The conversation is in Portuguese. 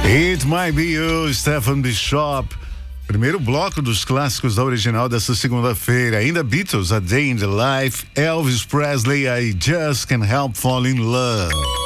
It Might Be You, Stephen Bishop. Primeiro bloco dos clássicos da original dessa segunda-feira. Ainda Beatles, A Day in the Life, Elvis Presley, I Just Can't Help Falling in Love.